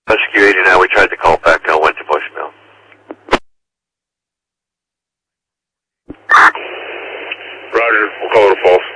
Rescue 89, we tried to call back, went to voicemail. Roger, we'll call it a false.